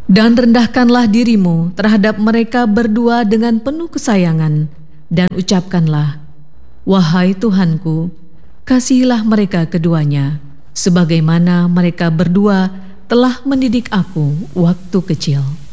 Dan rendahkanlah dirimu terhadap mereka berdua dengan penuh kesayangan, dan ucapkanlah, "Wahai Tuhanku, kasihilah mereka keduanya, sebagaimana mereka berdua telah mendidik aku waktu kecil."